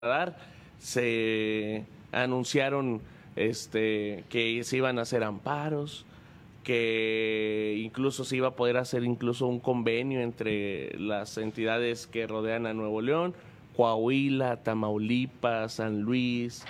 dar. Se anunciaron que se iban a hacer amparos, que incluso se iba a poder hacer incluso un convenio entre las entidades que rodean a Nuevo León, Coahuila, Tamaulipas, San Luis,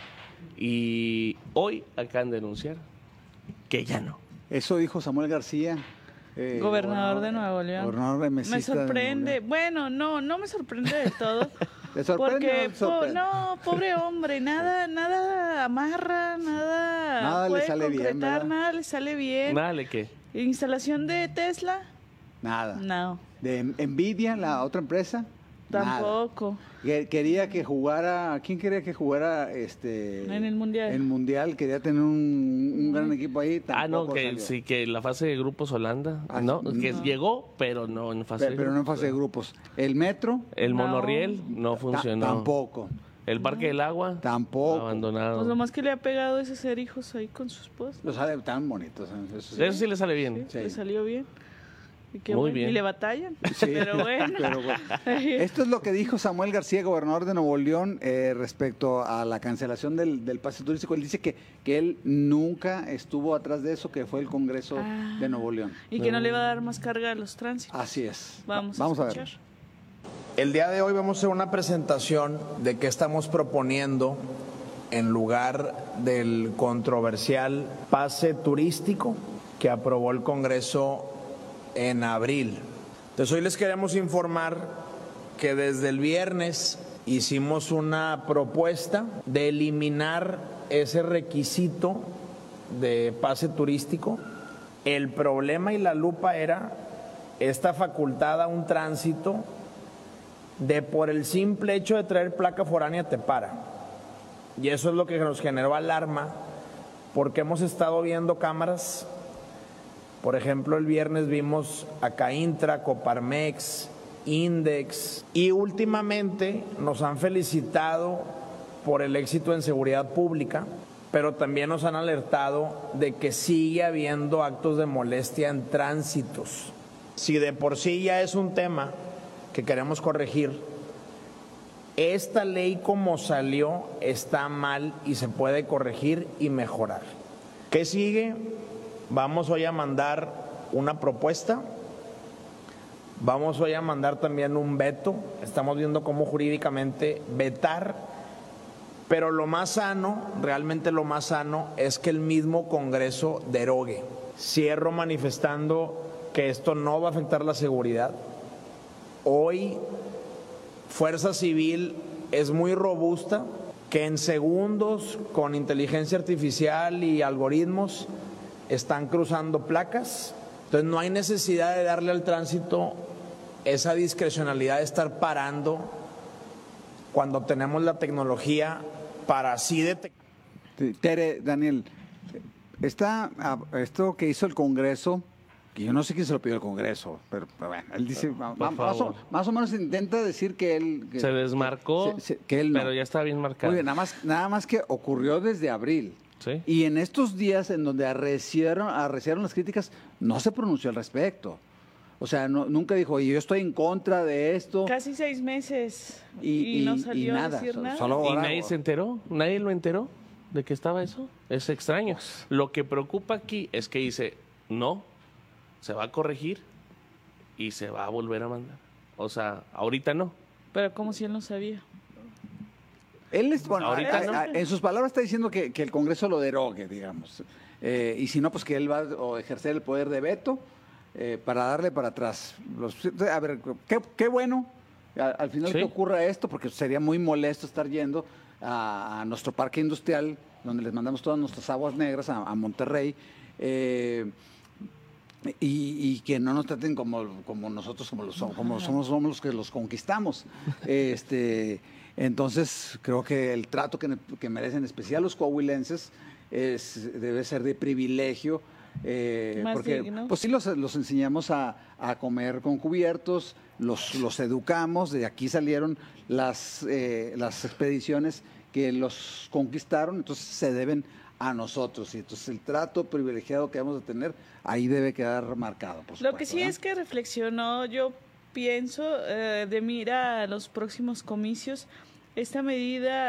y hoy acaban de anunciar que ya no. Eso dijo Samuel García, gobernador de Nuevo León. Gobernador Me sorprende, bueno, no me sorprende del todo. ¿Te sorprende? Porque no, pobre hombre, nada amarra, nada le puede sale bien, concretar, ¿verdad? nada le sale bien. Nada le qué. ¿Instalación de Tesla? Nada. No. ¿De Nvidia, la otra empresa? Tampoco. Nada. Quería que jugara, ¿quién quería que jugara en el Mundial? En el Mundial, quería tener un gran equipo ahí. No, que sí, que la fase de grupos Holanda, ¿no? Que llegó, pero no en fase de grupos. Pero no en fase de grupos. ¿El metro? El monorriel no funcionó. Tampoco. ¿El Parque del Agua? Tampoco. Abandonado. Pues lo más que le ha pegado es hacer hijos ahí con su esposa. Los sale tan bonitos. Eso sí le sale bien. Sí. Le salió bien. Y Muy bien. Y le batallan, sí, pero bueno. Esto es lo que dijo Samuel García, gobernador de Nuevo León, respecto a la cancelación del pase turístico. Él dice que él nunca estuvo atrás de eso, que fue el Congreso de Nuevo León. Y que no le va a dar más carga a los tránsitos. Así es. Vamos a ver. El día de hoy vamos a hacer una presentación de qué estamos proponiendo en lugar del controversial pase turístico que aprobó el Congreso en abril. Entonces hoy les queremos informar que desde el viernes hicimos una propuesta de eliminar ese requisito de pase turístico. El problema y la lupa era esta facultad a un tránsito de por el simple hecho de traer placa foránea te para. Y eso es lo que nos generó alarma, porque hemos estado viendo cámaras. Por ejemplo, el viernes vimos a Caintra, Coparmex, Index, y últimamente nos han felicitado por el éxito en seguridad pública, pero también nos han alertado de que sigue habiendo actos de molestia en tránsitos. Si de por sí ya es un tema que queremos corregir, esta ley como salió está mal y se puede corregir y mejorar. ¿Qué sigue? Vamos hoy a mandar una propuesta, vamos hoy a mandar también un veto, estamos viendo cómo jurídicamente vetar, pero lo más sano, realmente lo más sano, es que el mismo Congreso derogue. Cierro manifestando que esto no va a afectar la seguridad. Hoy Fuerza Civil es muy robusta, que en segundos, con inteligencia artificial y algoritmos, están cruzando placas. Entonces no hay necesidad de darle al tránsito esa discrecionalidad de estar parando cuando tenemos la tecnología para así detectar. Tere, Daniel, esto que hizo el Congreso, que yo no sé quién se lo pidió el Congreso, pero bueno, él dice, más o menos intenta decir que él... se desmarcó, que él no. Pero ya está bien marcado. Muy bien, nada más que ocurrió desde abril. Sí. Y en estos días en donde arreciaron las críticas, no se pronunció al respecto. O sea, nunca dijo, oye, yo estoy en contra de esto. Casi 6 meses y no salió a decir nada. ¿Y nadie se enteró? ¿Nadie lo enteró de que estaba eso? Es extraño. Lo que preocupa aquí es que dice, no, se va a corregir y se va a volver a mandar. O sea, ahorita no. Pero como si él no sabía. Él en sus palabras está diciendo que el Congreso lo derogue, digamos. Y si no, pues que él va a ejercer el poder de veto para darle para atrás. A ver, qué bueno al final que ocurra esto, porque sería muy molesto estar yendo a nuestro parque industrial, donde les mandamos todas nuestras aguas negras a Monterrey, y que no nos traten como nosotros, somos los que los conquistamos. Entonces, creo que el trato que merecen, en especial los coahuilenses, debe ser de privilegio, porque digno. Pues sí los enseñamos a comer con cubiertos, los educamos, de aquí salieron las expediciones que los conquistaron, entonces se deben a nosotros, y entonces el trato privilegiado que vamos a tener ahí debe quedar marcado, por supuesto. Lo que sí es que reflexionó, yo pienso, de mira a los próximos comicios, Esta medida